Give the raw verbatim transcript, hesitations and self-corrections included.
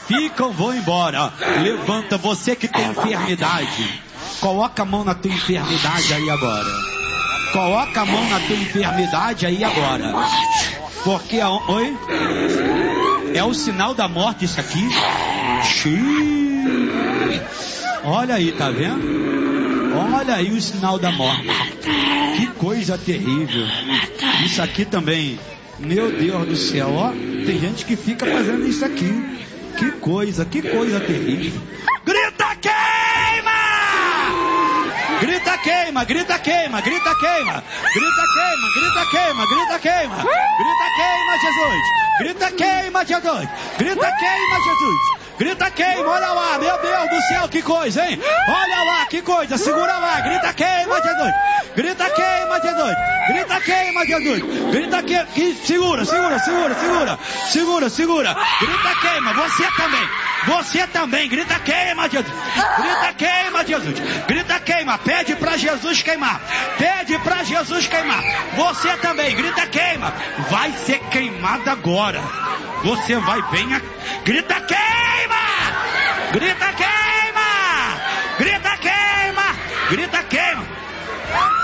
ficam, vão embora. Levanta, você que tem enfermidade. Coloca a mão na tua enfermidade aí agora. Coloca a mão na tua enfermidade aí agora. Porque a... Oi? É o sinal da morte isso aqui? Xiii. Olha aí, tá vendo? Olha aí o sinal da morte. Que coisa terrível. Isso aqui também. Meu Deus do céu, ó. Tem gente que fica fazendo isso aqui. Que coisa, que coisa terrível. Grita queima! Grita queima, grita queima, grita queima. Grita queima, grita queima, grita queima. Grita queima, Jesus. Grita queima, Jesus. Grita queima, Jesus. Grita queima, olha lá, meu Deus do céu, que coisa, hein? Olha lá, que coisa, segura lá, grita queima, Jesus. Grita queima, Jesus. Grita queima, Jesus. Grita queima, segura, segura, segura, segura. Segura, segura. Grita queima, você também. Você também, grita queima, Jesus. Grita queima, Jesus. Grita queima, pede pra Jesus queimar. Pede pra Jesus queimar. Você também, grita queima. Vai ser queimada agora. Você vai bem, a... grita queima. Grita